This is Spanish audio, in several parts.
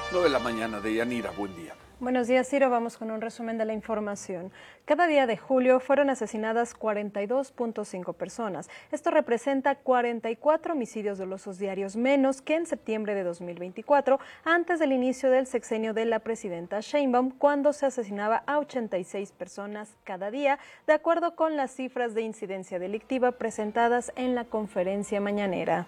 9 de la mañana. Deyanira, buen día. Buenos días, Ciro. Vamos con un resumen de la información. Cada día de julio fueron asesinadas 42.5 personas. Esto representa 44 homicidios dolosos diarios menos que en septiembre de 2024, antes del inicio del sexenio de la presidenta Sheinbaum, cuando se asesinaba a 86 personas cada día, de acuerdo con las cifras de incidencia delictiva presentadas en la conferencia mañanera.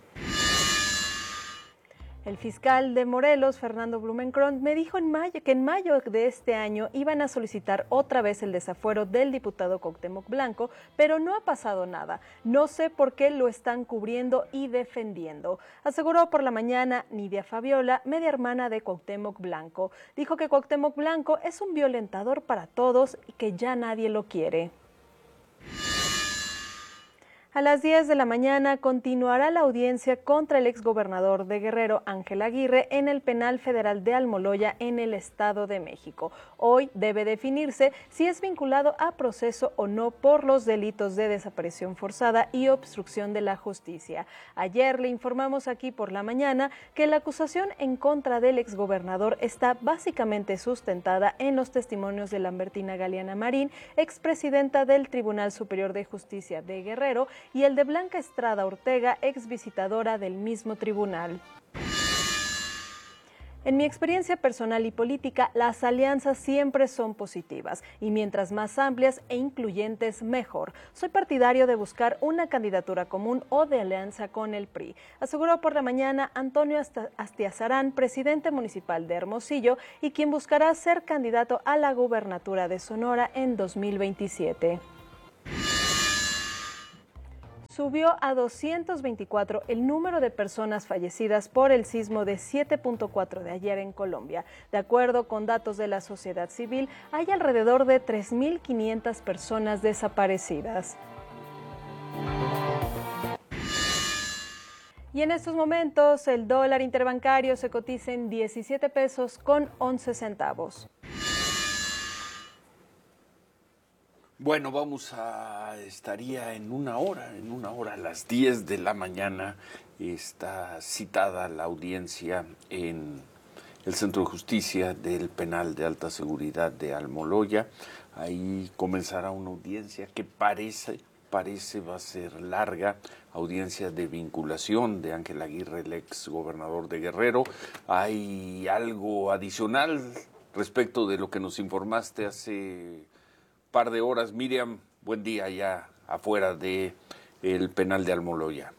El fiscal de Morelos, Fernando Blumenkron, me dijo que en mayo de este año iban a solicitar otra vez el desafuero del diputado Cuauhtémoc Blanco, pero no ha pasado nada. No sé por qué lo están cubriendo y defendiendo. Aseguró por la mañana Nidia Fabiola, media hermana de Cuauhtémoc Blanco. Dijo que Cuauhtémoc Blanco es un violentador para todos y que ya nadie lo quiere. A las 10 de la mañana continuará la audiencia contra el exgobernador de Guerrero, Ángel Aguirre, en el Penal Federal de Almoloya, en el Estado de México. Hoy debe definirse si es vinculado a proceso o no por los delitos de desaparición forzada y obstrucción de la justicia. Ayer le informamos aquí por la mañana que la acusación en contra del exgobernador está básicamente sustentada en los testimonios de Lambertina Galeana Marín, expresidenta del Tribunal Superior de Justicia de Guerrero, y el de Blanca Estrada Ortega, ex visitadora del mismo tribunal. En mi experiencia personal y política, las alianzas siempre son positivas y mientras más amplias e incluyentes, mejor. Soy partidario de buscar una candidatura común o de alianza con el PRI, aseguró por la mañana Antonio Astiazarán, presidente municipal de Hermosillo y quien buscará ser candidato a la gubernatura de Sonora en 2027. Subió a 224 el número de personas fallecidas por el sismo de 7.4 de ayer en Colombia. De acuerdo con datos de la sociedad civil, hay alrededor de 3.500 personas desaparecidas. Y en estos momentos, el dólar interbancario se cotiza en 17 pesos con 11 centavos. Bueno, estaría en una hora, a las 10 de la mañana, está citada la audiencia en el Centro de Justicia del Penal de Alta Seguridad de Almoloya. Ahí comenzará una audiencia que parece va a ser larga, audiencia de vinculación de Ángel Aguirre, el ex gobernador de Guerrero. ¿Hay algo adicional respecto de lo que nos informaste hace par de horas? Miriam, buen día ya afuera de el penal de Almoloya.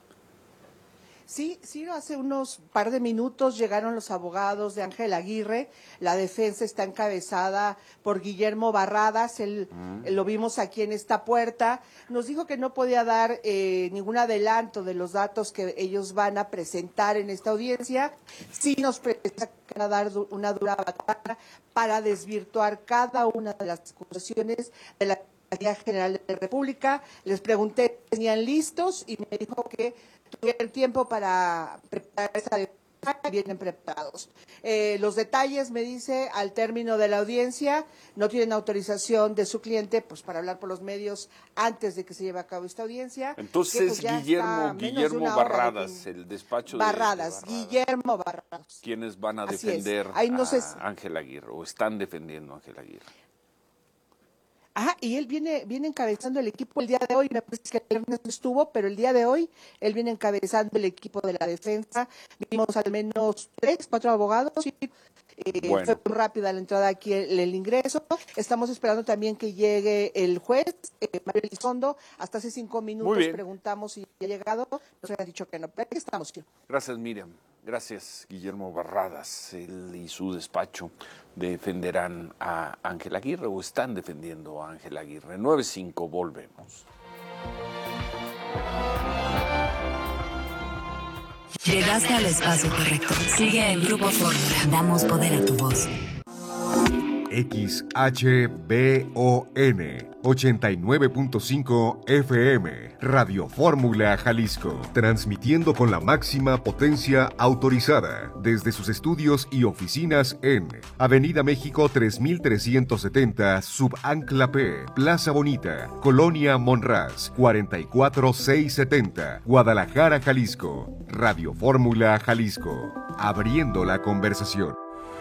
Sí, hace unos par de minutos llegaron los abogados de Ángel Aguirre. La defensa está encabezada por Guillermo Barradas, lo vimos aquí en esta puerta. Nos dijo que no podía dar ningún adelanto de los datos que ellos van a presentar en esta audiencia. Sí nos presenta que van a dar una dura batalla para desvirtuar cada una de las acusaciones de la Fiscalía General de la República. Les pregunté si tenían listos y me dijo que tuvieron tiempo para preparar esa defensa y vienen preparados. Los detalles, me dice, al término de la audiencia, no tienen autorización de su cliente pues para hablar por los medios antes de que se lleve a cabo esta audiencia. Entonces, pues, Guillermo Barradas, el despacho Barradas, Guillermo Barradas. ¿Quiénes van a defender a Ángel Aguirre o están defendiendo a Ángel Aguirre? Y él viene encabezando el equipo el día de hoy. Me parece que el viernes no estuvo, pero el día de hoy él viene encabezando el equipo de la defensa. Vimos al menos 3, 4 abogados y fue muy rápida la entrada aquí, el ingreso. Estamos esperando también que llegue el juez, Mario Elizondo. Hasta hace 5 minutos preguntamos si ha llegado. Nos habían dicho que no, pero aquí estamos. Gracias, Miriam. Gracias, Guillermo Barradas. Él y su despacho defenderán a Ángel Aguirre o están defendiendo a Ángel Aguirre. 9:05, volvemos. Llegaste al espacio correcto. Sigue en Grupo Fórmula. Damos poder a tu voz. 89.5 FM, Radio Fórmula Jalisco, transmitiendo con la máxima potencia autorizada desde sus estudios y oficinas en Avenida México 3370, Subancla P, Plaza Bonita, Colonia Monraz, 44670, Guadalajara, Jalisco. Radio Fórmula Jalisco, abriendo la conversación.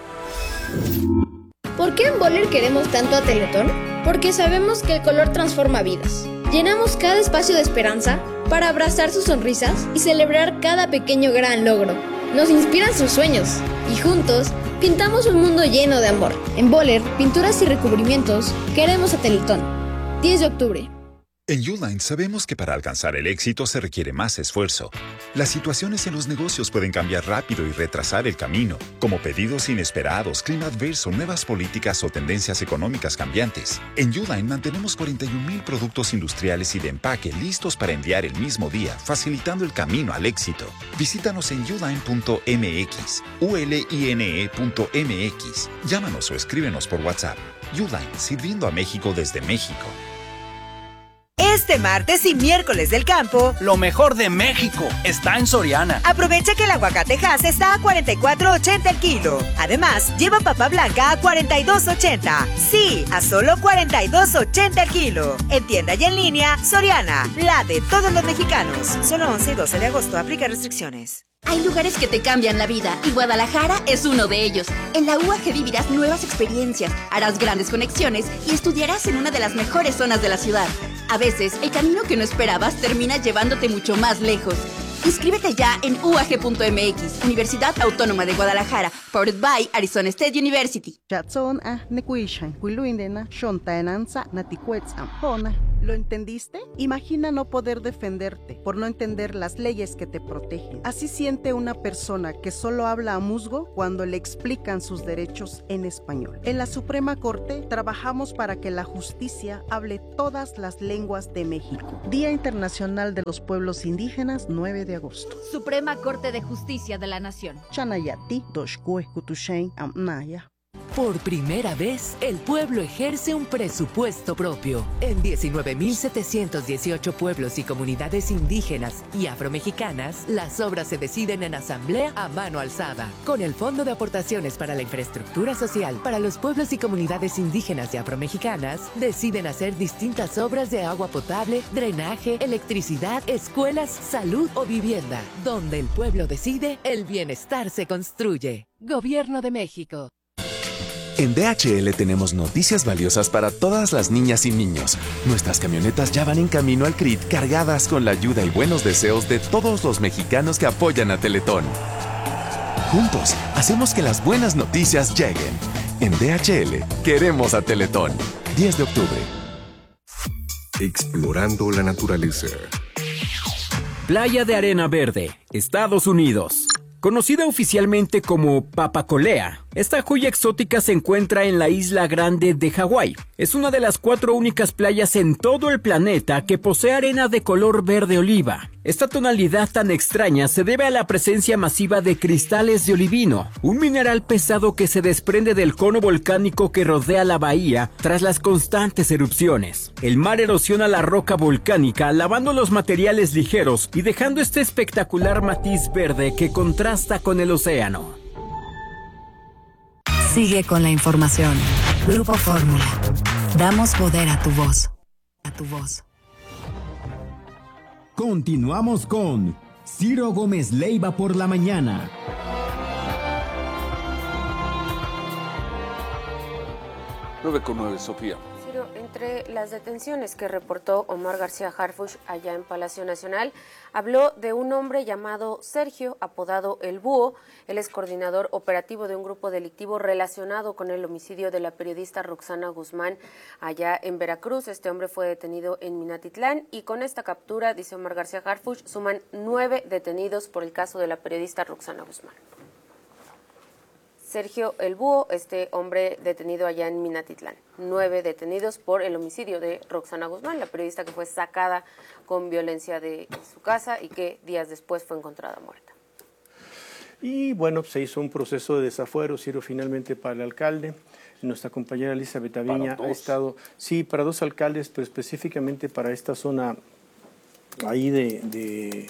¿Por qué en Boller queremos tanto a Teletón? Porque sabemos que el color transforma vidas. Llenamos cada espacio de esperanza para abrazar sus sonrisas y celebrar cada pequeño gran logro. Nos inspiran sus sueños y juntos pintamos un mundo lleno de amor. En Boller, pinturas y recubrimientos, queremos a Teletón. 10 de octubre. En Uline sabemos que para alcanzar el éxito se requiere más esfuerzo. Las situaciones en los negocios pueden cambiar rápido y retrasar el camino, como pedidos inesperados, clima adverso, nuevas políticas o tendencias económicas cambiantes. En Uline mantenemos 41,000 productos industriales y de empaque listos para enviar el mismo día, facilitando el camino al éxito. Visítanos en uline.mx, uline.mx. Llámanos o escríbenos por WhatsApp. Uline, sirviendo a México desde México. Este martes y miércoles del campo, lo mejor de México está en Soriana. Aprovecha que el aguacate Hass está a $44.80 el kilo. Además, lleva papa blanca a $42.80. Sí, a solo $42.80 el kilo. En tienda y en línea, Soriana, la de todos los mexicanos. Solo 11 y 12 de agosto, aplica restricciones. Hay lugares que te cambian la vida y Guadalajara es uno de ellos. En la UAG vivirás nuevas experiencias, harás grandes conexiones y estudiarás en una de las mejores zonas de la ciudad. A veces, el camino que no esperabas termina llevándote mucho más lejos. Inscríbete ya en UAG.mx, Universidad Autónoma de Guadalajara, powered by Arizona State University. ¿Lo entendiste? Imagina no poder defenderte por no entender las leyes que te protegen. Así siente una persona que solo habla a musgo cuando le explican sus derechos en español. En la Suprema Corte trabajamos para que la justicia hable todas las lenguas de México. Día Internacional de los Pueblos Indígenas, 9 de agosto. Suprema Corte de Justicia de la Nación. Chanayati, Doshkue, Kutushen, Amnaya. Por primera vez, el pueblo ejerce un presupuesto propio. En 19.718 pueblos y comunidades indígenas y afromexicanas, las obras se deciden en asamblea a mano alzada. Con el Fondo de Aportaciones para la Infraestructura Social para los pueblos y comunidades indígenas y afromexicanas, deciden hacer distintas obras de agua potable, drenaje, electricidad, escuelas, salud o vivienda. Donde el pueblo decide, el bienestar se construye. Gobierno de México. En DHL tenemos noticias valiosas para todas las niñas y niños. Nuestras camionetas ya van en camino al CRIT cargadas con la ayuda y buenos deseos de todos los mexicanos que apoyan a Teletón. Juntos, hacemos que las buenas noticias lleguen. En DHL, queremos a Teletón. 10 de octubre. Explorando la naturaleza. Playa de Arena Verde, Estados Unidos. Conocida oficialmente como Papacolea, esta joya exótica se encuentra en la Isla Grande de Hawái. Es una de las 4 únicas playas en todo el planeta que posee arena de color verde oliva. Esta tonalidad tan extraña se debe a la presencia masiva de cristales de olivino, un mineral pesado que se desprende del cono volcánico que rodea la bahía tras las constantes erupciones. El mar erosiona la roca volcánica, lavando los materiales ligeros y dejando este espectacular matiz verde que contrasta con el océano. Sigue con la información. Grupo Fórmula. Damos poder a tu voz. A tu voz. Continuamos con Ciro Gómez Leiva por la mañana. 9:09, Sofía. Ciro, entre las detenciones que reportó Omar García Harfuch allá en Palacio Nacional, habló de un hombre llamado Sergio, apodado El Búho. Él es coordinador operativo de un grupo delictivo relacionado con el homicidio de la periodista Roxana Guzmán allá en Veracruz. Este hombre fue detenido en Minatitlán y con esta captura, dice Omar García Harfuch, suman 9 detenidos por el caso de la periodista Roxana Guzmán. Sergio El Búho, este hombre detenido allá en Minatitlán. 9 detenidos por el homicidio de Roxana Guzmán, la periodista que fue sacada con violencia de su casa y que días después fue encontrada muerta. Y bueno, se hizo un proceso de desafuero, Ciro, finalmente para el alcalde. Nuestra compañera Elizabeth Aviña ha estado, sí, para 2 alcaldes, pero específicamente para esta zona ahí de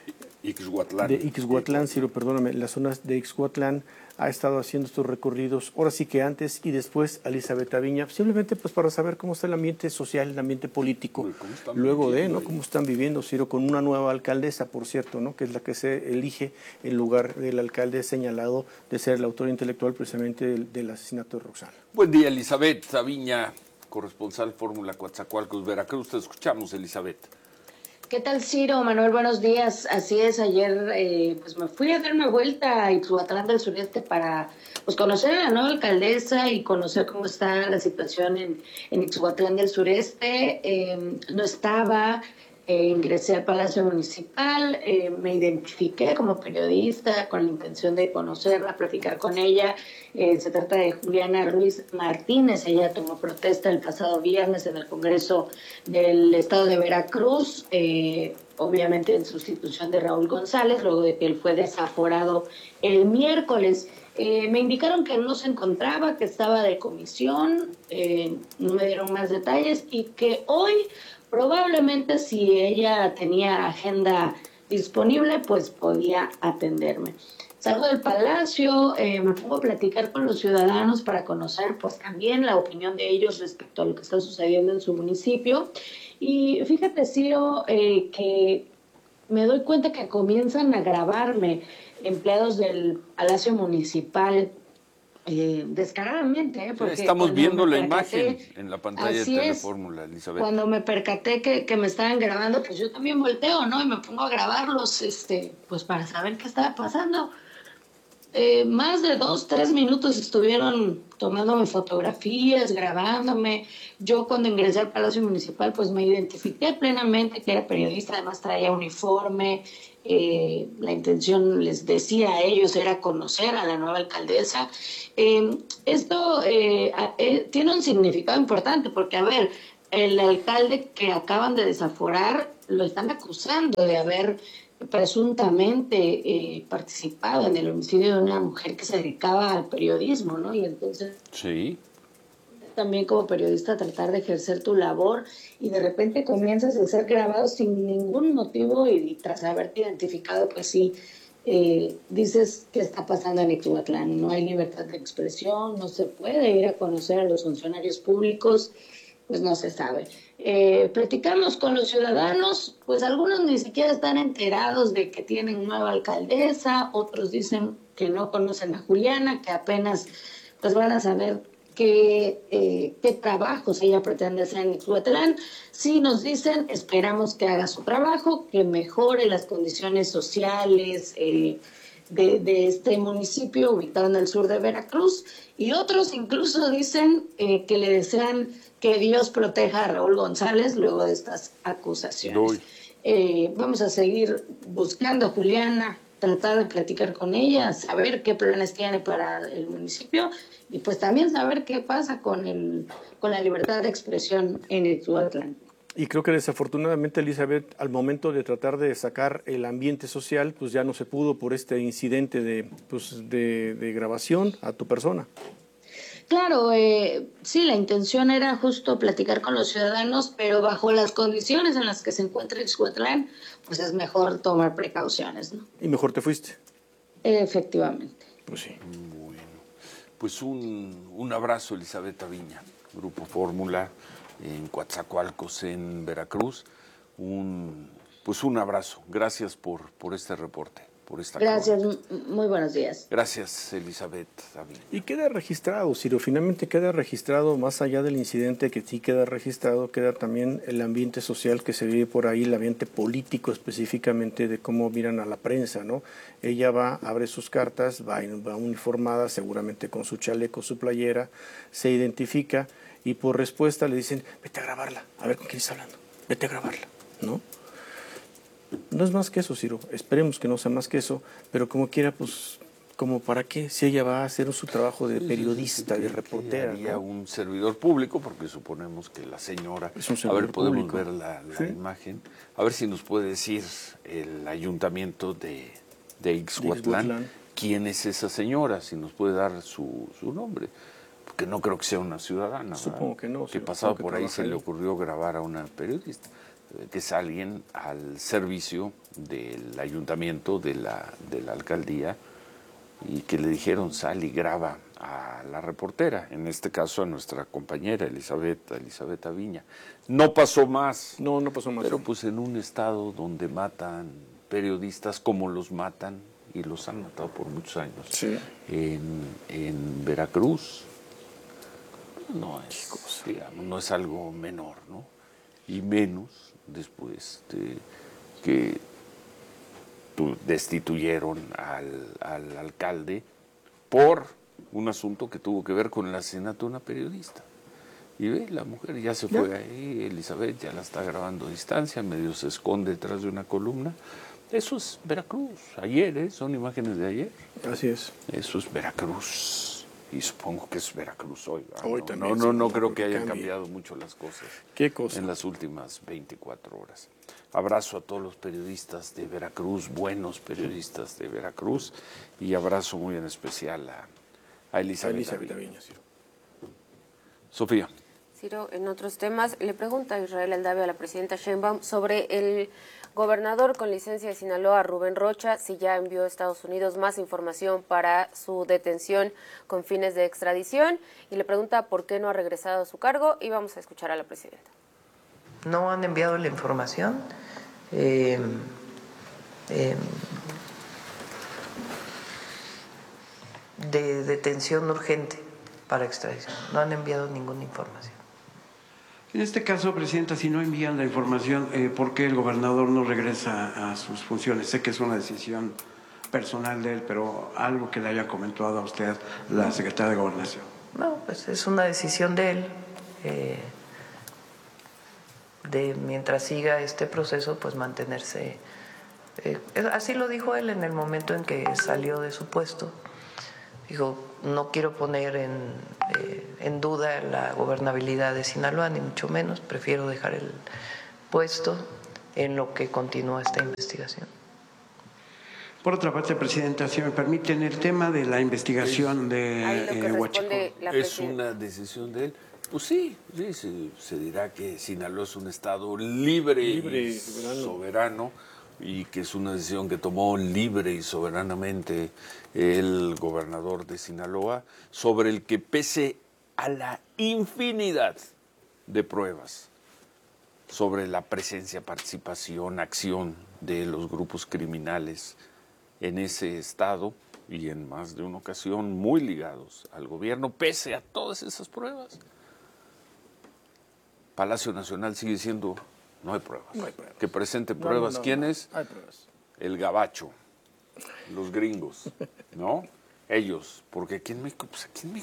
Ixhuatlán, Ciro, perdóname, las zonas de Ixhuatlán ha estado haciendo estos recorridos, ahora sí que antes y después Elizabeth Aviña, simplemente pues para saber cómo está el ambiente social, el ambiente político, luego de, ¿no? Cómo están viviendo, Ciro, con una nueva alcaldesa, por cierto, ¿no? Que es la que se elige en lugar del alcalde señalado de ser el autor intelectual precisamente del asesinato de Roxana. Buen día, Elizabeth Aviña, corresponsal Fórmula Coatzacoalcos, Veracruz. Te escuchamos, Elizabeth. ¿Qué tal, Ciro? Manuel, buenos días. Así es, ayer pues me fui a dar una vuelta a Ixhuatlán del Sureste para pues conocer a la nueva alcaldesa y conocer cómo está la situación en Ixhuatlán del Sureste. No estaba, ingresé al Palacio Municipal, me identifiqué como periodista con la intención de conocerla, platicar con ella. Se trata de Juliana Ruiz Martínez. Ella tomó protesta el pasado viernes en el Congreso del Estado de Veracruz, obviamente en sustitución de Raúl González, luego de que él fue desaforado el miércoles. Me indicaron que no se encontraba, que estaba de comisión, no me dieron más detalles y que hoy probablemente si ella tenía agenda disponible, pues podía atenderme. Salgo del Palacio, me pongo a platicar con los ciudadanos para conocer pues también la opinión de ellos respecto a lo que está sucediendo en su municipio. Y fíjate, Ciro, que me doy cuenta que comienzan a grabarme empleados del Palacio Municipal descaradamente. Porque estamos viendo la imagen en la pantalla de Telefórmula, Elizabeth. Cuando me percaté que me estaban grabando, pues yo también volteo, ¿no? Y me pongo a grabarlos, pues para saber qué estaba pasando. Más de 2-3 minutos estuvieron tomándome fotografías, grabándome. Yo cuando ingresé al Palacio Municipal pues me identifiqué plenamente que era periodista, además traía uniforme. La intención, les decía a ellos, era conocer a la nueva alcaldesa. Esto tiene un significado importante porque, a ver, el alcalde que acaban de desaforar lo están acusando de haber presuntamente participado en el homicidio de una mujer que se dedicaba al periodismo, ¿no? Y entonces sí, también como periodista tratar de ejercer tu labor y de repente comienzas a ser grabado sin ningún motivo y tras haberte identificado, pues sí, dices qué está pasando en Ixhuatlán. No hay libertad de expresión, no se puede ir a conocer a los funcionarios públicos, pues no se sabe. Platicamos con los ciudadanos, pues algunos ni siquiera están enterados de que tienen nueva alcaldesa, otros dicen que no conocen a Juliana, que apenas pues van a saber qué trabajos ella pretende hacer en Ixhuatlán. Sí nos dicen, esperamos que haga su trabajo, que mejore las condiciones sociales de este municipio ubicado en el sur de Veracruz, y otros incluso dicen que le desean que Dios proteja a Raúl González luego de estas acusaciones. Vamos a seguir buscando a Juliana, tratar de platicar con ella, saber qué planes tiene para el municipio y pues también saber qué pasa con la libertad de expresión en Ixhuatlán. Y creo que desafortunadamente, Elizabeth, al momento de tratar de sacar el ambiente social, pues ya no se pudo por este incidente de grabación a tu persona. Claro, sí, la intención era justo platicar con los ciudadanos, pero bajo las condiciones en las que se encuentra Ixhuatlán, pues es mejor tomar precauciones, ¿no? Y mejor te fuiste. Efectivamente. Pues sí. Bueno, pues un abrazo, Elizabeth Aviña, Grupo Fórmula, en Coatzacoalcos, en Veracruz. Un abrazo. Gracias por este reporte. Gracias, muy buenos días. Gracias, Elizabeth Aviña. Y queda registrado, Ciro, finalmente queda registrado, más allá del incidente que sí queda registrado, queda también el ambiente social que se vive por ahí, el ambiente político específicamente de cómo miran a la prensa, ¿no? Ella abre sus cartas, va uniformada, seguramente con su chaleco, su playera, se identifica y por respuesta le dicen, vete a grabarla, a ver con quién está hablando, vete a grabarla, ¿no? No es más que eso, Ciro, esperemos que no sea más que eso, pero como quiera, pues, como para qué, si ella va a hacer su trabajo de periodista, de reportera. Haría, ¿no? Un servidor público, porque suponemos que la señora, a ver, podemos ver la imagen, a ver si nos puede decir el ayuntamiento de Ixhuatlán, quién es esa señora, si nos puede dar su nombre, porque no creo que sea una ciudadana. Supongo que no. Que pasaba por ahí se le ocurrió grabar a una periodista, que es alguien al servicio del ayuntamiento, de la alcaldía, y que le dijeron sal y graba a la reportera, en este caso a nuestra compañera Elizabeth Aviña. No pasó más. No pasó más. Pero pues en un estado donde matan periodistas como los matan, y los han matado por muchos años, sí. en Veracruz, no es algo menor, ¿no? Y menos después de que destituyeron al alcalde por un asunto que tuvo que ver con el asesinato de una periodista. Y ve, la mujer ya se fue ahí, Elizabeth ya la está grabando a distancia, medio se esconde detrás de una columna. Eso es Veracruz, ayer, son imágenes de ayer. Así es. Eso es Veracruz. Y supongo que es Veracruz hoy. Hoy también. No creo que hayan cambiado mucho las cosas. ¿Qué cosa? En las últimas 24 horas. Abrazo a todos los periodistas de Veracruz, buenos periodistas de Veracruz, y abrazo muy en especial a Elizabeth Aviña. Sofía. Ciro, en otros temas, le pregunta Israel Aldave a la presidenta Sheinbaum sobre el gobernador con licencia de Sinaloa, Rubén Rocha, si ya envió a Estados Unidos más información para su detención con fines de extradición, y le pregunta por qué no ha regresado a su cargo, y vamos a escuchar a la presidenta. No han enviado la información de detención urgente para extradición. No han enviado ninguna información. En este caso, presidenta, si no envían la información, ¿por qué el gobernador no regresa a sus funciones? Sé que es una decisión personal de él, pero algo que le haya comentado a usted la secretaria de Gobernación. No, pues es una decisión de él. De mientras siga este proceso, pues mantenerse. Así lo dijo él en el momento en que salió de su puesto. Dijo, no quiero poner en duda la gobernabilidad de Sinaloa, ni mucho menos. Prefiero dejar el puesto en lo que continúa esta investigación. Por otra parte, presidenta, si me permiten, el tema de la investigación de Huachicol. ¿Es una decisión de él? Pues sí, se dirá que Sinaloa es un estado libre y soberano, y que es una decisión que tomó libre y soberanamente el gobernador de Sinaloa, sobre el que, pese a la infinidad de pruebas sobre la presencia, participación, acción de los grupos criminales en ese estado, y en más de una ocasión muy ligados al gobierno, pese a todas esas pruebas, Palacio Nacional sigue diciendo, no hay pruebas. No hay pruebas. Que presente pruebas. ¿Quién es? Hay pruebas. El gabacho, los gringos, ¿no? Ellos, porque aquí en México,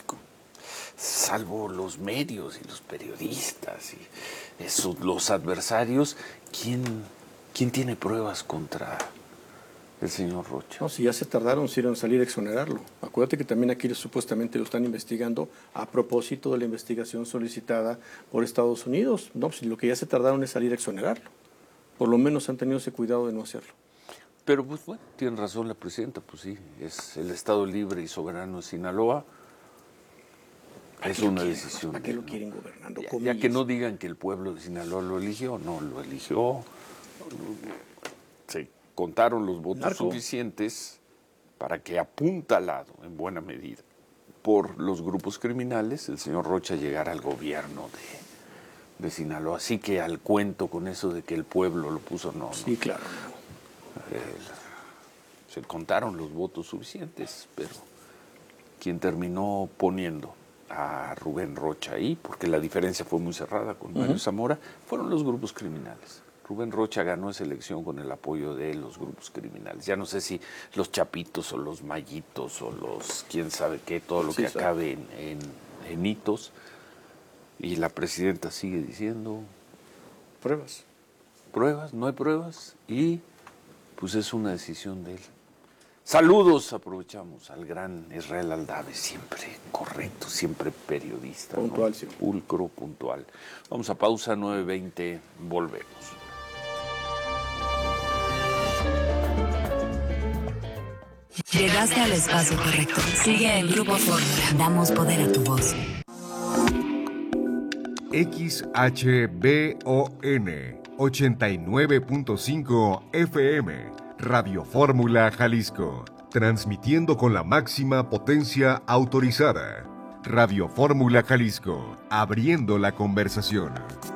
salvo los medios y los periodistas y los adversarios, ¿quién tiene pruebas contra el señor Rocha? No, si ya se tardaron, Ciro, en salir a exonerarlo. Acuérdate que también aquí supuestamente lo están investigando a propósito de la investigación solicitada por Estados Unidos. No, pues lo que ya se tardaron es salir a exonerarlo. Por lo menos han tenido ese cuidado de no hacerlo. Pero pues bueno, tiene razón la presidenta, pues sí, es el Estado libre y soberano de Sinaloa. Es una decisión. ¿Para qué lo quieren gobernando? Ya que no digan que el pueblo de Sinaloa lo eligió, no, lo eligió. Sí. Contaron los votos suficientes para que, apuntalado en buena medida por los grupos criminales, el señor Rocha llegara al gobierno de Sinaloa. Así que al cuento con eso de que el pueblo lo puso, no. Sí, claro. Se contaron los votos suficientes, pero quien terminó poniendo a Rubén Rocha ahí, porque la diferencia fue muy cerrada con Mario Zamora, fueron los grupos criminales. Rubén Rocha ganó esa elección con el apoyo de los grupos criminales. Ya no sé si los chapitos o los mallitos o los quién sabe qué, todo lo que acabe en hitos. Y la presidenta sigue diciendo... Pruebas. Pruebas, no hay pruebas. Y pues es una decisión de él. Saludos, aprovechamos al gran Israel Aldave, siempre correcto, siempre periodista. Puntual, ¿no? sí. Pulcro, puntual. Vamos a pausa, 9:20, volvemos. Llegaste al espacio correcto. Sigue en Grupo Fórmula. Damos poder a tu voz. XHBON 89.5 FM, Radio Fórmula Jalisco, transmitiendo con la máxima potencia autorizada. Radio Fórmula Jalisco, abriendo la conversación.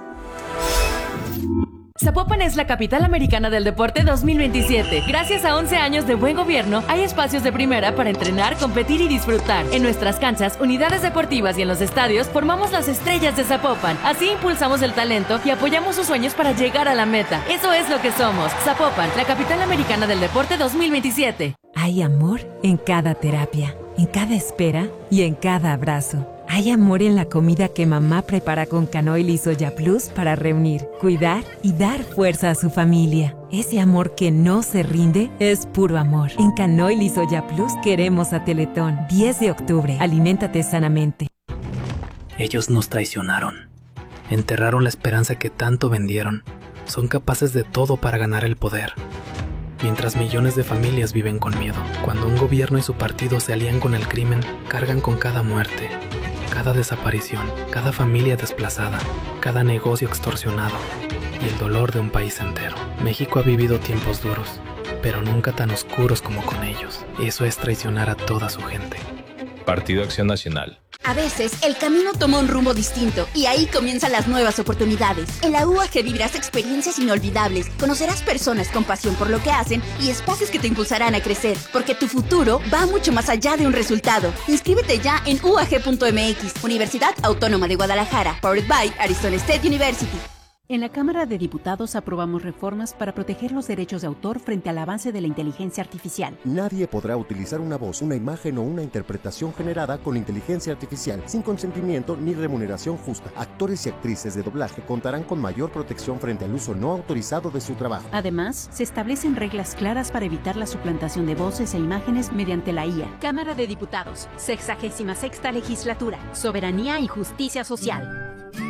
Zapopan es la capital americana del deporte 2027. Gracias a 11 años de buen gobierno, hay espacios de primera para entrenar, competir y disfrutar. En nuestras canchas, unidades deportivas y en los estadios, formamos las estrellas de Zapopan. Así impulsamos el talento y apoyamos sus sueños para llegar a la meta. Eso es lo que somos. Zapopan, la capital americana del deporte 2027. Hay amor en cada terapia, en cada espera y en cada abrazo. Hay amor en la comida que mamá prepara con canoil y soya plus para reunir, cuidar y dar fuerza a su familia. Ese amor que no se rinde es puro amor. En canoil y soya plus queremos a Teletón. 10 de octubre. Aliméntate sanamente. Ellos nos traicionaron. Enterraron la esperanza que tanto vendieron. Son capaces de todo para ganar el poder. Mientras millones de familias viven con miedo. Cuando un gobierno y su partido se alían con el crimen, cargan con cada muerte, cada desaparición, cada familia desplazada, cada negocio extorsionado y el dolor de un país entero. México ha vivido tiempos duros, pero nunca tan oscuros como con ellos. Eso es traicionar a toda su gente. Partido Acción Nacional. A veces, el camino toma un rumbo distinto y ahí comienzan las nuevas oportunidades. En la UAG vivirás experiencias inolvidables, conocerás personas con pasión por lo que hacen y espacios que te impulsarán a crecer, porque tu futuro va mucho más allá de un resultado. Inscríbete ya en uag.mx, Universidad Autónoma de Guadalajara, powered by Arizona State University. En la Cámara de Diputados aprobamos reformas para proteger los derechos de autor frente al avance de la inteligencia artificial. Nadie podrá utilizar una voz, una imagen o una interpretación generada con inteligencia artificial sin consentimiento ni remuneración justa. Actores y actrices de doblaje contarán con mayor protección frente al uso no autorizado de su trabajo. Además, se establecen reglas claras para evitar la suplantación de voces e imágenes mediante la IA. Cámara de Diputados, 66ª Legislatura, Soberanía y Justicia Social.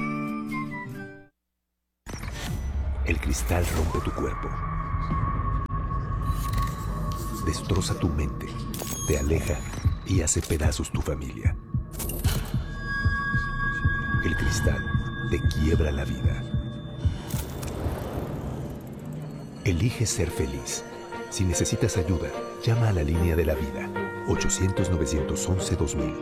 El cristal rompe tu cuerpo, destroza tu mente, te aleja y hace pedazos tu familia. El cristal te quiebra la vida. Elige ser feliz. Si necesitas ayuda, llama a la línea de la vida, 800-911-2000.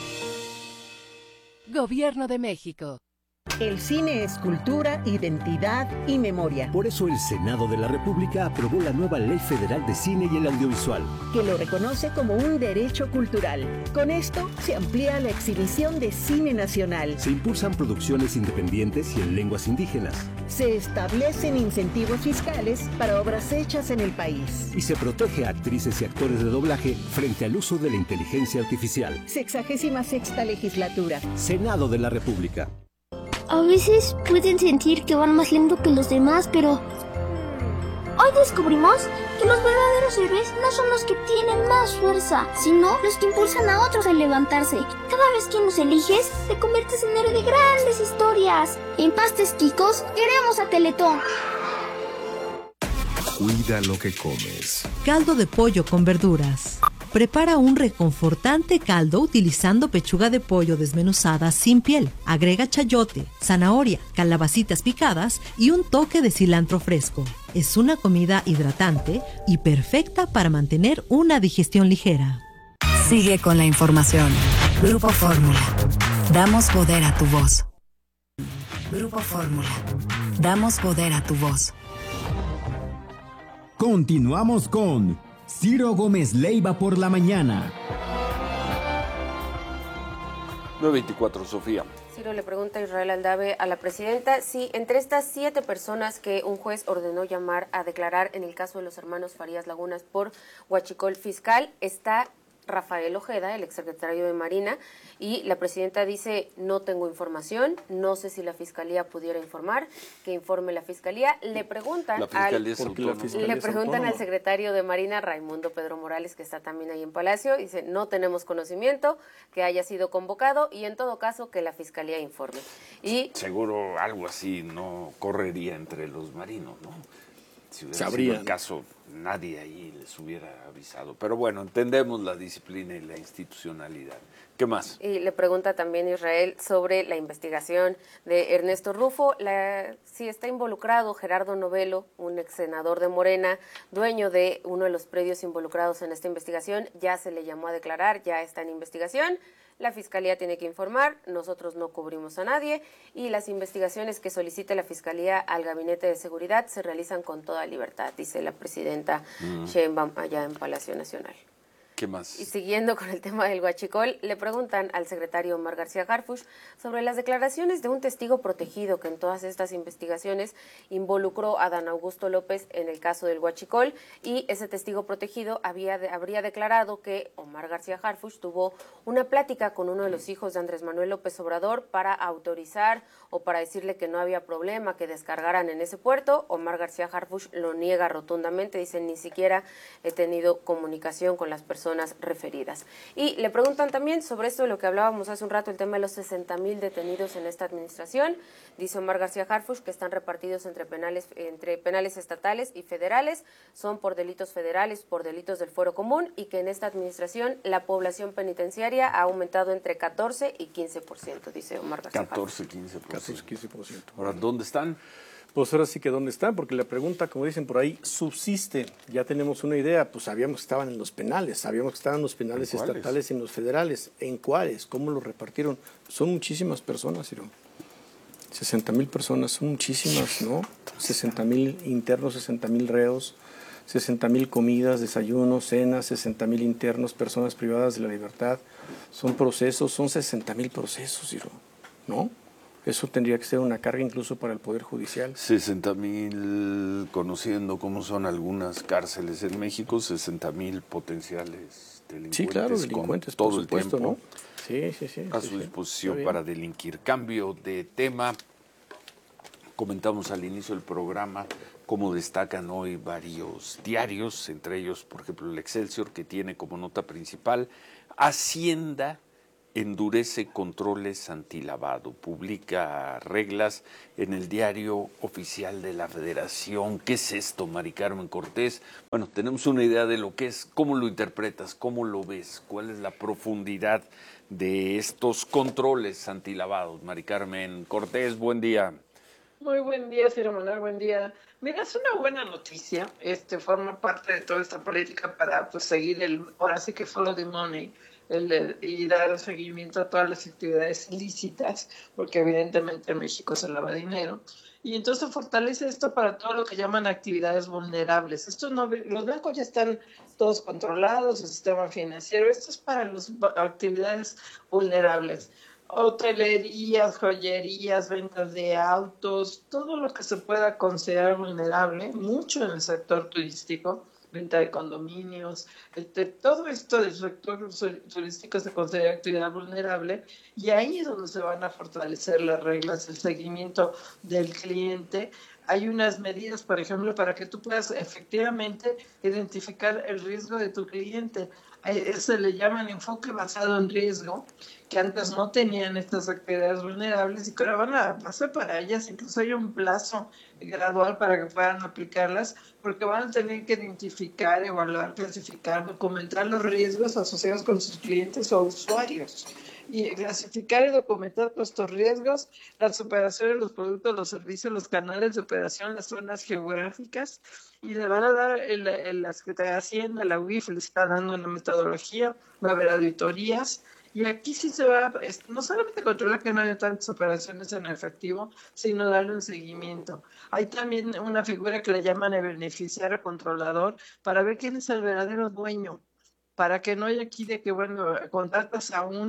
Gobierno de México. El cine es cultura, identidad y memoria. Por eso el Senado de la República aprobó la nueva Ley Federal de Cine y el Audiovisual, que lo reconoce como un derecho cultural. Con esto se amplía la exhibición de cine nacional. Se impulsan producciones independientes y en lenguas indígenas. Se establecen incentivos fiscales para obras hechas en el país. Y se protege a actrices y actores de doblaje frente al uso de la inteligencia artificial. 66ª Legislatura. Senado de la República. A veces pueden sentir que van más lento que los demás, pero hoy descubrimos que los verdaderos héroes no son los que tienen más fuerza, sino los que impulsan a otros a levantarse. Cada vez que nos eliges, te conviertes en héroe de grandes historias. En Pastes Quicos, queremos a Teletón. Cuida lo que comes. Caldo de pollo con verduras. Prepara un reconfortante caldo utilizando pechuga de pollo desmenuzada sin piel. Agrega chayote, zanahoria, calabacitas picadas y un toque de cilantro fresco. Es una comida hidratante y perfecta para mantener una digestión ligera. Sigue con la información. Grupo Fórmula. Damos poder a tu voz. Grupo Fórmula. Damos poder a tu voz. Continuamos con Ciro Gómez Leiva por la mañana. 9:24, Sofía. Ciro le pregunta a Israel Aldave a la presidenta si entre estas 7 personas que un juez ordenó llamar a declarar en el caso de los hermanos Farías Lagunas por huachicol fiscal está Rafael Ojeda, el exsecretario de Marina, y la presidenta dice: no tengo información, no sé si la Fiscalía pudiera informar, que informe la Fiscalía. Le preguntan, al secretario de Marina, Raimundo Pedro Morales, que está también ahí en Palacio, y dice: no tenemos conocimiento que haya sido convocado y en todo caso que la Fiscalía informe. Y seguro algo así no correría entre los marinos, ¿no? Si hubiera Sabría. sido el caso nadie ahí les hubiera avisado. Pero bueno, entendemos la disciplina y la institucionalidad. ¿Qué más? Y le pregunta también Israel sobre la investigación de Ernesto Rufo, si está involucrado Gerardo Novelo, un ex senador de Morena, dueño de uno de los predios involucrados en esta investigación. Ya se le llamó a declarar, ya está en investigación. La Fiscalía tiene que informar, nosotros no cubrimos a nadie y las investigaciones que solicite la Fiscalía al Gabinete de Seguridad se realizan con toda libertad, dice la presidenta Sheinbaum allá en Palacio Nacional. ¿Qué más? Y siguiendo con el tema del huachicol, le preguntan al secretario Omar García Harfuch sobre las declaraciones de un testigo protegido que en todas estas investigaciones involucró a Dan Augusto López en el caso del huachicol, y ese testigo protegido habría declarado que Omar García Harfuch tuvo una plática con uno de los hijos de Andrés Manuel López Obrador para autorizar o para decirle que no había problema que descargaran en ese puerto. Omar García Harfuch lo niega rotundamente, dice ni siquiera he tenido comunicación con las personas referidas. Y le preguntan también sobre esto de lo que hablábamos hace un rato, el tema de los 60,000 detenidos en esta administración. Dice Omar García Harfuch que están repartidos entre penales estatales y federales, son por delitos federales, por delitos del fuero común, y que en esta administración la población penitenciaria ha aumentado entre 14 y 15%, dice Omar García Harfuch. 14-15%. Ahora, ¿dónde están? Pues ahora sí que ¿dónde están? Porque la pregunta, como dicen por ahí, subsiste. Ya tenemos una idea, pues sabíamos que estaban en los penales, sabíamos que estaban en los penales estatales y en los federales. ¿En cuáles? ¿Cómo los repartieron? Son muchísimas personas, Ciro. 60,000 personas, son muchísimas, ¿no? 60,000 internos, 60,000 reos, 60,000 comidas, desayunos, cenas, 60,000 internos, personas privadas de la libertad. Son procesos, son 60,000 procesos, Ciro, ¿no? Eso tendría que ser una carga incluso para el Poder Judicial. 60,000, conociendo cómo son algunas cárceles en México, 60,000 potenciales delincuentes. Sí, claro, delincuentes, con todo por supuesto, el tiempo, ¿no? Sí. a su disposición para delinquir. Cambio de tema. Comentamos al inicio del programa cómo destacan hoy varios diarios, entre ellos, por ejemplo, el Excelsior, que tiene como nota principal: Hacienda endurece controles antilavado, publica reglas en el Diario Oficial de la Federación. ¿Qué es esto, Mari Carmen Cortés? Bueno, tenemos una idea de lo que es. ¿Cómo lo interpretas? ¿Cómo lo ves? ¿Cuál es la profundidad de estos controles antilavados? Mari Carmen Cortés, buen día. Muy buen día, Ciro Manuel, buen día. Mira, es una buena noticia, forma parte de toda esta política para seguir ahora sí que follow the money, y dar seguimiento a todas las actividades ilícitas, porque evidentemente en México se lava dinero. Y entonces fortalece esto para todo lo que llaman actividades vulnerables. Los bancos ya están todos controlados, el sistema financiero, esto es para las actividades vulnerables. Hotelerías, joyerías, ventas de autos, todo lo que se pueda considerar vulnerable, mucho en el sector turístico, venta de condominios, todo esto del sector turístico se considera actividad vulnerable, y ahí es donde se van a fortalecer las reglas, el seguimiento del cliente. Hay unas medidas, por ejemplo, para que tú puedas efectivamente identificar el riesgo de tu cliente. Se le llaman enfoque basado en riesgo, que antes no tenían estas actividades vulnerables y que ahora van a pasar para ellas. Incluso hay un plazo gradual para que puedan aplicarlas, porque van a tener que identificar, evaluar, clasificar, documentar los riesgos asociados con sus clientes o usuarios. Y clasificar y documentar todos estos riesgos, las operaciones, los productos, los servicios, los canales de operación, las zonas geográficas, y le van a dar la Secretaría de Hacienda, la UIF le está dando una metodología, va a haber auditorías, y aquí sí se va no solamente controlar que no haya tantas operaciones en efectivo, sino darle un seguimiento. Hay también una figura que le llaman el beneficiario controlador, para ver quién es el verdadero dueño, para que no haya aquí de que, bueno, contratas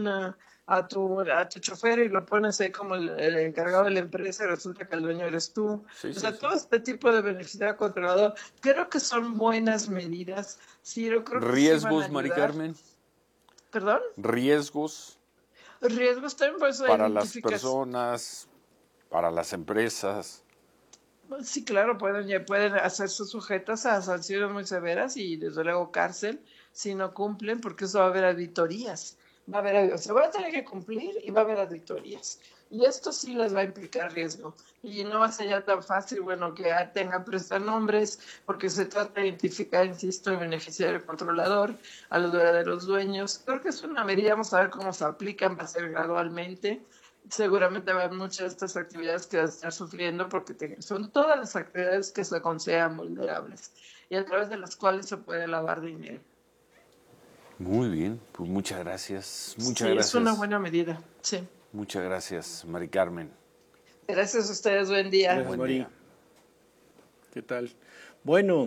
a tu chofer y lo pones ahí como el encargado de la empresa y resulta que el dueño eres tú. Todo este tipo de beneficiario controlador, creo que son buenas medidas. Sí, yo creo que ¿riesgos, Mari Carmen? ¿Perdón? ¿Riesgos? Riesgos también, por eso para las personas, para las empresas. Sí, claro, pueden hacerse sujetas a sanciones muy severas y desde luego cárcel si no cumplen, porque eso va a haber auditorías. va a haber, se va a tener que cumplir y va a haber auditorías. Y esto sí les va a implicar riesgo. Y no va a ser ya tan fácil, bueno, que tengan prestanombres, porque se trata de identificar, insisto, el beneficiario controlador, a los verdaderos dueños. Creo que es una medida, vamos a ver cómo se aplican, va a ser gradualmente. Seguramente va a haber muchas de estas actividades que van a estar sufriendo, porque son todas las actividades que se consideran vulnerables y a través de las cuales se puede lavar dinero. Muy bien, pues muchas gracias. Muchas sí, gracias. Es una buena medida, sí. Muchas gracias, Mari Carmen. Gracias a ustedes, buen día. Gracias, Mari. ¿Qué tal? Bueno,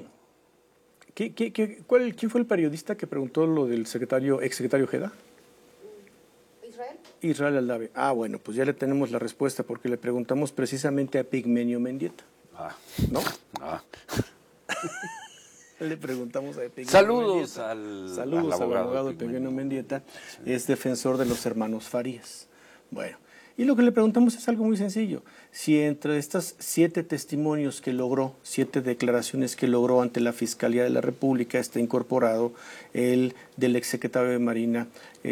¿quién fue el periodista que preguntó lo del exsecretario Ojeda? Israel Aldave. Bueno, pues ya le tenemos la respuesta porque le preguntamos precisamente a Epigmenio Mendieta. ¿No? Le preguntamos a Epigmenio Saludos Mendieta. Saludos al abogado Epigmenio Mendieta. Sí. Es defensor de los hermanos Farías. Bueno, y lo que le preguntamos es algo muy sencillo. Si entre estas 7 testimonios que logró, 7 declaraciones que logró ante la Fiscalía de la República, está incorporado el del exsecretario de Marina,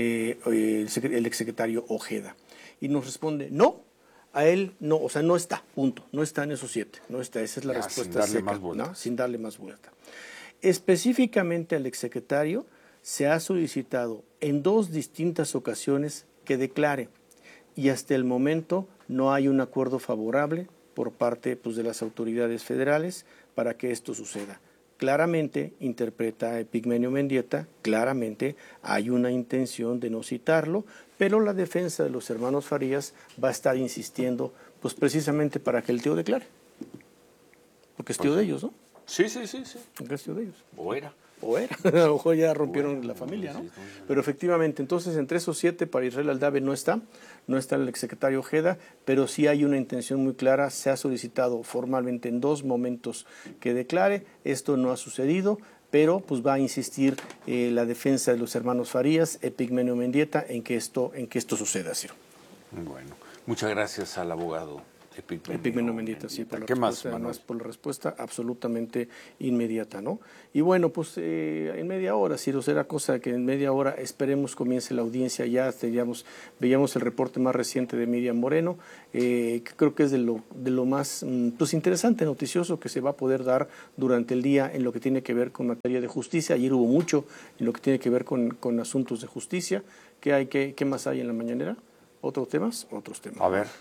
el exsecretario Ojeda. Y nos responde, no, a él no, o sea, no está, punto. No está en esos 7, no está, esa es la respuesta seca, ¿no? Sin darle más vuelta. Específicamente al exsecretario se ha solicitado en 2 distintas ocasiones que declare. Y hasta el momento no hay un acuerdo favorable por parte de las autoridades federales para que esto suceda. Claramente, interpreta Epigmenio Mendieta, claramente hay una intención de no citarlo, pero la defensa de los hermanos Farías va a estar insistiendo precisamente para que el tío declare. Porque es tío de ellos, ¿no? Sí. Porque es tío de ellos. O era. A lo mejor ya rompieron la familia, ¿no? Pero efectivamente, entonces entre esos 7 para Israel Aldave no está el exsecretario Ojeda, pero sí hay una intención muy clara, se ha solicitado formalmente en 2 momentos que declare, esto no ha sucedido, pero va a insistir la defensa de los hermanos Farías, Epigmenio Mendieta, en que esto suceda, Ciro. Bueno, muchas gracias al abogado Epigmenio Mendieta, sí, por la ¿Qué respuesta, más, además por la respuesta absolutamente inmediata, ¿no? Y bueno, en media hora, Ciro, será cosa que en media hora esperemos comience la audiencia, ya veíamos el reporte más reciente de Miriam Moreno, que creo que es de lo más interesante, noticioso que se va a poder dar durante el día en lo que tiene que ver con materia de justicia. Ayer hubo mucho en lo que tiene que ver con asuntos de justicia. ¿Qué más hay en la mañanera? ¿Otros temas? Otros temas. A ver.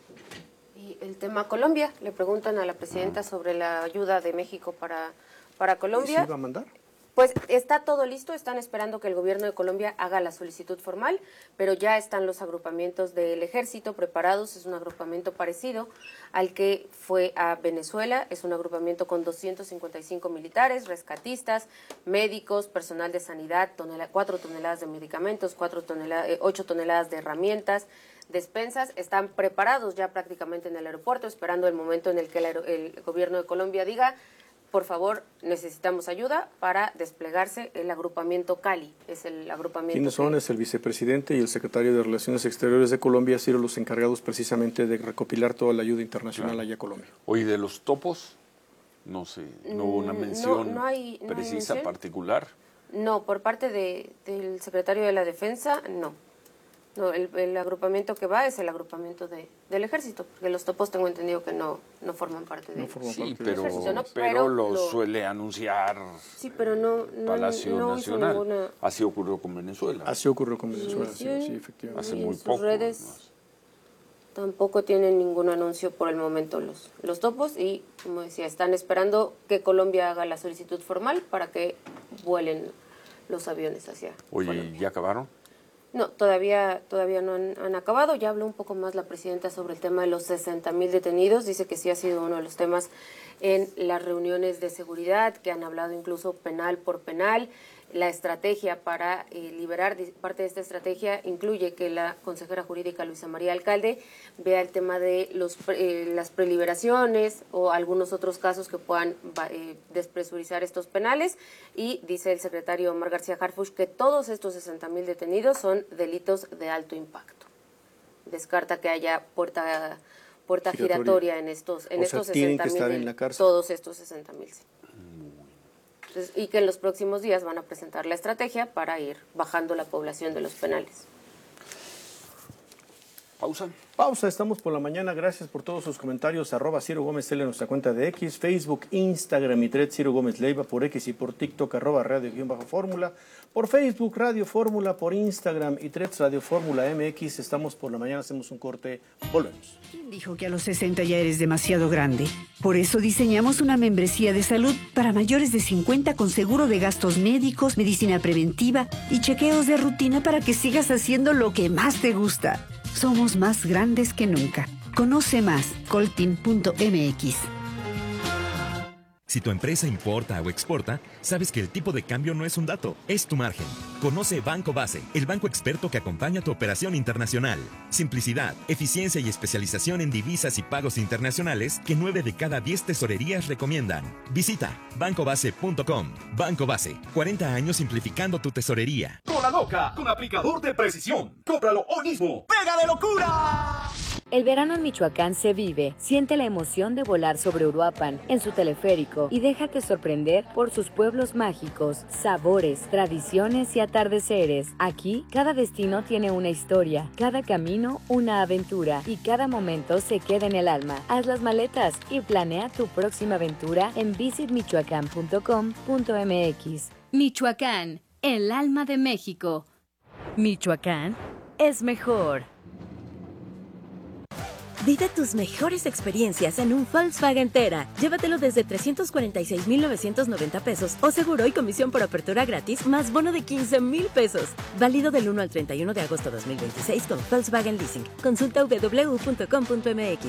El tema Colombia, le preguntan a la presidenta sobre la ayuda de México para Colombia. ¿Sí va a mandar? Pues está todo listo, están esperando que el gobierno de Colombia haga la solicitud formal, pero ya están los agrupamientos del ejército preparados, es un agrupamiento parecido al que fue a Venezuela, es un agrupamiento con 255 militares, rescatistas, médicos, personal de sanidad, 4 toneladas de medicamentos, 8 toneladas de herramientas, despensas, están preparados ya prácticamente en el aeropuerto, esperando el momento en el que el gobierno de Colombia diga, por favor, necesitamos ayuda para desplegarse el agrupamiento Cali. Es el agrupamiento. ¿Quiénes son? Es el vicepresidente y el secretario de Relaciones Exteriores de Colombia, Ciro, los encargados precisamente de recopilar toda la ayuda internacional allá a Colombia. Oye, de los topos, no sé, no hubo una mención precisa, particular. No, por parte del secretario de la Defensa, no. No, el agrupamiento que va es el agrupamiento del ejército, porque los topos tengo entendido que no forman parte del ejército. ¿No? Pero lo suele anunciar Palacio Nacional. Ninguna... Así ocurrió con Venezuela. Así ocurrió con Venezuela, sí, efectivamente. Hace muy sus poco. Redes tampoco tienen ningún anuncio por el momento los topos y, como decía, están esperando que Colombia haga la solicitud formal para que vuelen los aviones hacia Colombia. ¿Ya acabaron? No, todavía no han acabado. Ya habló un poco más la presidenta sobre el tema de los 60,000 detenidos. Dice que sí ha sido uno de los temas en las reuniones de seguridad, que han hablado incluso penal por penal. La estrategia para liberar, parte de esta estrategia incluye que la consejera jurídica Luisa María Alcalde vea el tema de las preliberaciones o algunos otros casos que puedan despresurizar estos penales, y dice el secretario Omar García Harfuch que todos estos 60,000 detenidos son delitos de alto impacto. Descarta que haya puerta giratoria en estos 60,000. Tienen que estar en la cárcel. Todos estos 60,000. Sí. y que en los próximos días van a presentar la estrategia para ir bajando la población de los penales. Pausa, estamos por la mañana. Gracias por todos sus comentarios. @Ciro Gómez L en nuestra cuenta de X, Facebook, Instagram y Thread Ciro Gómez Leiva, por X y por TikTok @Radio_Fórmula, por Facebook Radio Fórmula, por Instagram y Threads Radio Fórmula MX. Estamos por la mañana, hacemos un corte, volvemos. ¿Quién dijo que a los 60 ya eres demasiado grande? Por eso diseñamos una membresía de salud para mayores de 50 con seguro de gastos médicos, medicina preventiva y chequeos de rutina para que sigas haciendo lo que más te gusta. Somos más grandes que nunca. Conoce más, coltin.mx. Si tu empresa importa o exporta, sabes que el tipo de cambio no es un dato, es tu margen. Conoce Banco Base, el banco experto que acompaña tu operación internacional. Simplicidad, eficiencia y especialización en divisas y pagos internacionales que 9 de cada 10 tesorerías recomiendan. Visita bancobase.com. Banco Base, 40 años simplificando tu tesorería. Cola loca, con aplicador de precisión. Cómpralo hoy mismo. ¡Pega de locura! El verano en Michoacán se vive. Siente la emoción de volar sobre Uruapan en su teleférico y déjate sorprender por sus pueblos mágicos, sabores, tradiciones y atardeceres. Aquí, cada destino tiene una historia, cada camino una aventura y cada momento se queda en el alma. Haz las maletas y planea tu próxima aventura en visitmichoacán.com.mx. Michoacán, el alma de México. Michoacán es mejor. Vive tus mejores experiencias en un Volkswagen Tera. Llévatelo desde 346,990 pesos o seguro y comisión por apertura gratis más bono de 15,000 pesos. Válido del 1 al 31 de agosto 2026 con Volkswagen Leasing. Consulta www.com.mx.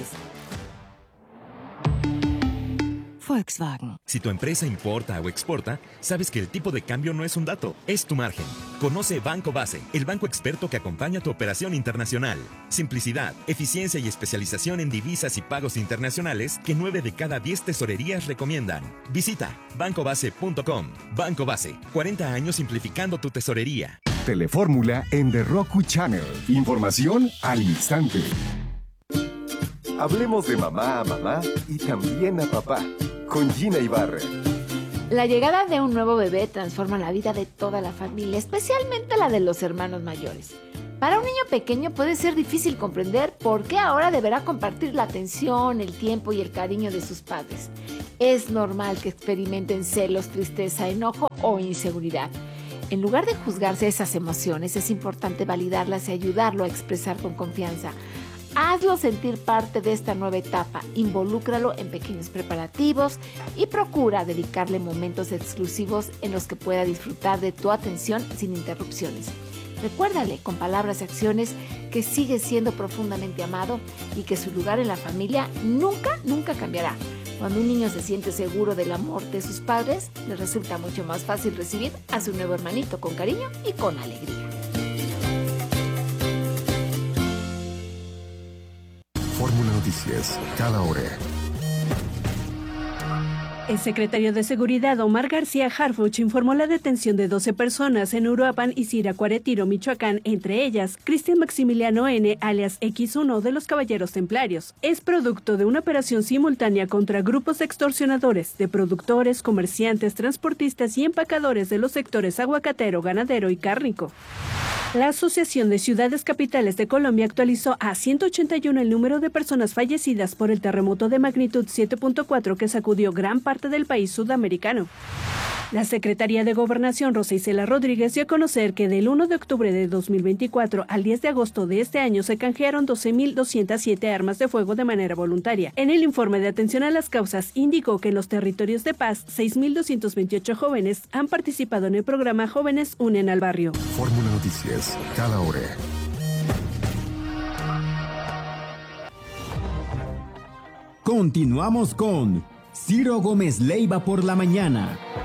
Volkswagen. Si tu empresa importa o exporta, sabes que el tipo de cambio no es un dato, es tu margen. Conoce Banco Base, el banco experto que acompaña tu operación internacional. Simplicidad, eficiencia y especialización en divisas y pagos internacionales que 9 de cada 10 tesorerías recomiendan. Visita bancobase.com. Banco Base, 40 años simplificando tu tesorería. Telefórmula en The Roku Channel. Información al instante. Hablemos de mamá a mamá y también a papá, con Gina Ibarra. La llegada de un nuevo bebé transforma la vida de toda la familia, especialmente la de los hermanos mayores. Para un niño pequeño puede ser difícil comprender por qué ahora deberá compartir la atención, el tiempo y el cariño de sus padres. Es normal que experimenten celos, tristeza, enojo o inseguridad. En lugar de juzgarse esas emociones, es importante validarlas y ayudarlo a expresar con confianza. Hazlo sentir parte de esta nueva etapa, involúcralo en pequeños preparativos y procura dedicarle momentos exclusivos en los que pueda disfrutar de tu atención sin interrupciones. Recuérdale con palabras y acciones que sigue siendo profundamente amado y que su lugar en la familia nunca cambiará. Cuando un niño se siente seguro del amor de sus padres, le resulta mucho más fácil recibir a su nuevo hermanito con cariño y con alegría. Fórmula Noticias, cada hora. El secretario de Seguridad, Omar García Harfuch, informó la detención de 12 personas en Uruapan y Siracuaretiro, Michoacán, entre ellas Cristian Maximiliano N., alias X1 de los Caballeros Templarios. Es producto de una operación simultánea contra grupos extorsionadores de productores, comerciantes, transportistas y empacadores de los sectores aguacatero, ganadero y cárnico. La Asociación de Ciudades Capitales de Colombia actualizó a 181 el número de personas fallecidas por el terremoto de magnitud 7.4 que sacudió gran parte del país sudamericano. La Secretaría de Gobernación, Rosa Isela Rodríguez, dio a conocer que del 1 de octubre de 2024 al 10 de agosto de este año se canjearon 12.207 armas de fuego de manera voluntaria. En el informe de atención a las causas, indicó que en los territorios de paz, 6.228 jóvenes han participado en el programa Jóvenes Unen al Barrio. Fórmula Noticias, cada hora. Continuamos con Ciro Gómez Leiva por la mañana.